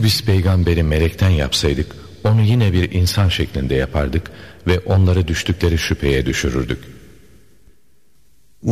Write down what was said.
biz peygamberi melekten yapsaydık, onu yine bir insan şeklinde yapardık ve onları düştükleri şüpheye düşürürdük.